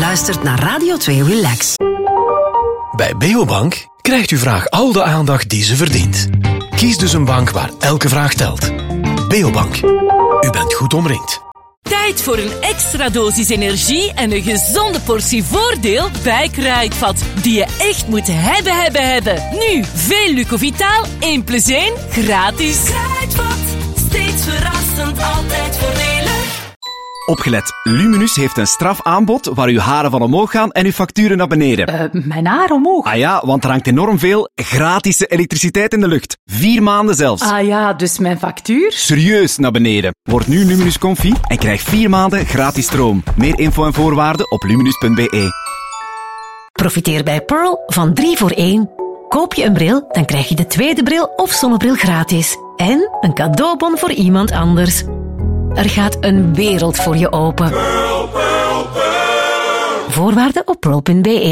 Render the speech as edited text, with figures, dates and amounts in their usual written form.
luistert naar Radio 2 Relax. Bij Beobank krijgt uw vraag al de aandacht die ze verdient. Kies dus een bank waar elke vraag telt. Beobank. U bent goed omringd. Tijd voor een extra dosis energie en een gezonde portie voordeel bij Kruidvat. Die je echt moet hebben. Nu, veel Lucovitaal, 1 + 1, gratis. Kruidvat, steeds verrassend, altijd voordelig. Opgelet, Luminus heeft een strafaanbod waar uw haren van omhoog gaan en uw facturen naar beneden. Mijn haar omhoog? Ah ja, want er hangt enorm veel gratis elektriciteit in de lucht. 4 maanden zelfs. Ah ja, dus mijn factuur? Serieus naar beneden. Word nu Luminus Comfy en krijg 4 maanden gratis stroom. Meer info en voorwaarden op luminus.be. Profiteer bij Pearl van 3 voor 1. Koop je een bril, dan krijg je de tweede bril of zonnebril gratis. En een cadeaubon voor iemand anders. Er gaat een wereld voor je open. Voorwaarden op pearl.be.